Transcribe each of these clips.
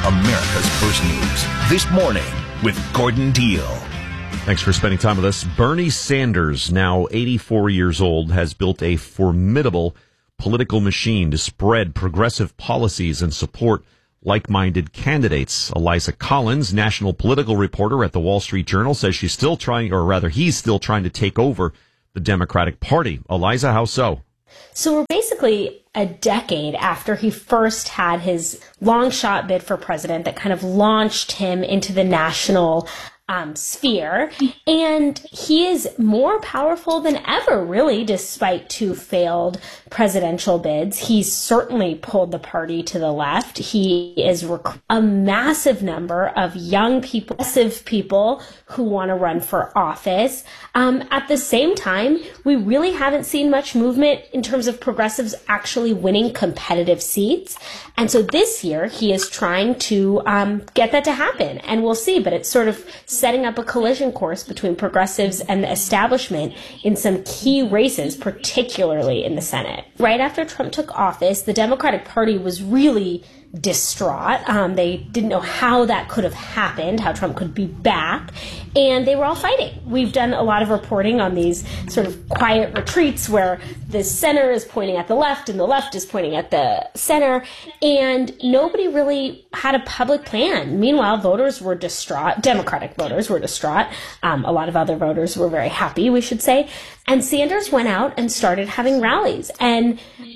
America's First News. This morning with Gordon Deal. Thanks for spending time with us. Bernie Sanders, now 84 years old, has built a formidable political machine to spread progressive policies and support like-minded candidates. Eliza Collins, national political reporter at the Wall Street Journal, says he's still trying to take over the Democratic Party. Eliza, how so? So we're basically a decade after he first had his long shot bid for president that kind of launched him into the national sphere, and he is more powerful than ever, really, despite two failed presidential bids. He's certainly pulled the party to the left. He is a massive number of young people, progressive people who want to run for office. At the same time, we really haven't seen much movement in terms of progressives actually winning competitive seats. And so this year, he is trying to get that to happen, and we'll see, but it's sort of setting up a collision course between progressives and the establishment in some key races, particularly in the Senate. Right after Trump took office, the Democratic Party was really distraught. They didn't know how that could have happened, how Trump could be back, and they were all fighting. We've done a lot of reporting on these sort of quiet retreats where the center is pointing at the left and the left is pointing at the center, and nobody really had a public plan. Meanwhile, voters were distraught. Democratic voters were distraught. A lot of other voters were very happy, we should say. And Sanders went out and started having rallies. And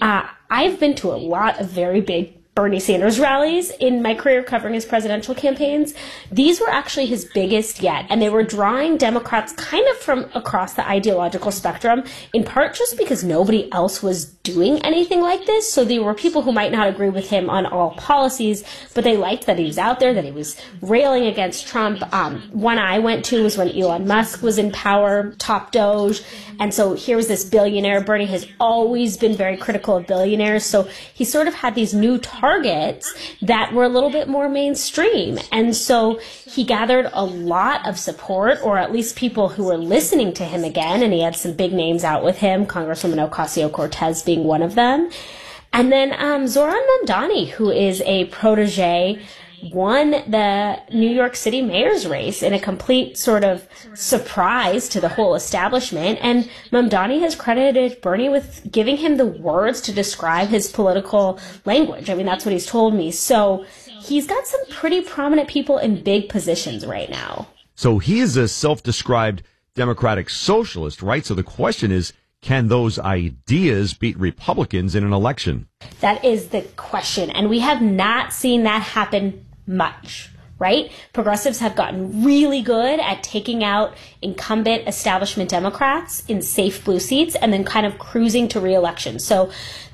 I've been to a lot of very big Bernie Sanders rallies in my career covering his presidential campaigns. These were actually his biggest yet, and they were drawing Democrats kind of from across the ideological spectrum, in part just because nobody else was doing anything like this. So there were people who might not agree with him on all policies, but they liked that he was out there, that he was railing against Trump. One I went to was when Elon Musk was in power, top Doge, and so here was this billionaire. Bernie has always been very critical of billionaires, so he sort of had these new targets that were a little bit more mainstream. And so he gathered a lot of support, or at least people who were listening to him again, and he had some big names out with him, Congresswoman Ocasio-Cortez being one of them. And then Zoran Mamdani, who is a protege, won the New York City mayor's race in a complete sort of surprise to the whole establishment. And Mamdani has credited Bernie with giving him the words to describe his political language. I mean, that's what he's told me. So he's got some pretty prominent people in big positions right now. So he is a self-described Democratic socialist, right? So the question is, can those ideas beat Republicans in an election? That is the question. And we have not seen that happen much, right? Progressives have gotten really good at taking out incumbent establishment Democrats in safe blue seats and then kind of cruising to re-election. So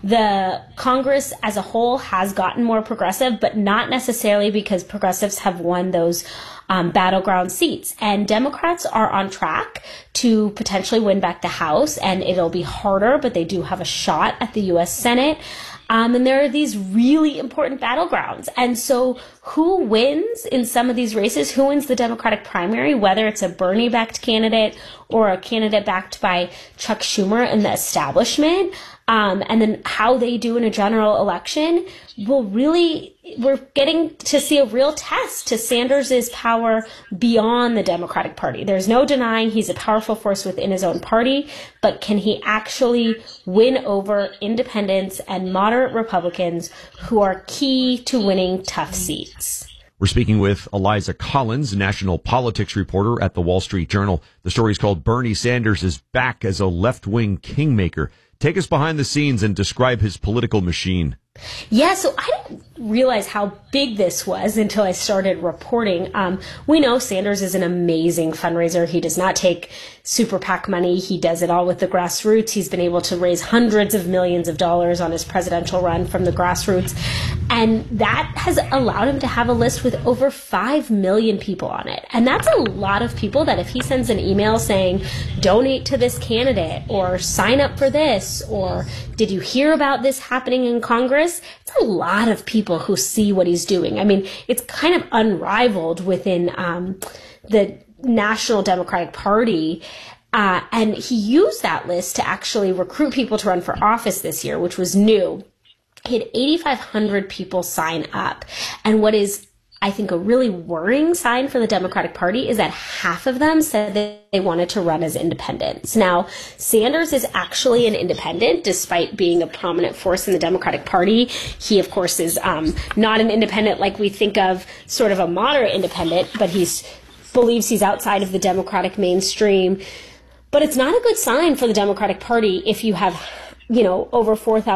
the Congress as a whole has gotten more progressive, but not necessarily because progressives have won those battleground seats. And Democrats are on track to potentially win back the House, and it'll be harder, but they do have a shot at the U.S. Senate. And there are these really important battlegrounds. And so who wins in some of these races? Who wins the Democratic primary, whether it's a Bernie-backed candidate or a candidate backed by Chuck Schumer and the establishment? And then how they do in a general election we're getting to see a real test to Sanders' power beyond the Democratic Party. There's no denying he's a powerful force within his own party, but can he actually win over independents and moderate Republicans who are key to winning tough seats? We're speaking with Eliza Collins, national politics reporter at the Wall Street Journal. The story is called Bernie Sanders is Back as a Left-Wing Kingmaker. Take us behind the scenes and describe his political machine. Yeah, so I didn't realize how big this was until I started reporting. We know Sanders is an amazing fundraiser. He does not take super PAC money. He does it all with the grassroots. He's been able to raise hundreds of millions of dollars on his presidential run from the grassroots. And that has allowed him to have a list with over 5 million people on it. And that's a lot of people that if he sends an email saying, donate to this candidate, or sign up for this, or did you hear about this happening in Congress? It's a lot of people who see what he's doing. I mean, it's kind of unrivaled within the National Democratic Party. And he used that list to actually recruit people to run for office this year, which was new. He had 8,500 people sign up. And what is I think a really worrying sign for the Democratic Party is that half of them said that they wanted to run as independents. Now, Sanders is actually an independent, despite being a prominent force in the Democratic Party. He, of course, is not an independent like we think of, sort of a moderate independent, but he believes he's outside of the Democratic mainstream. But it's not a good sign for the Democratic Party if you have, over 4,000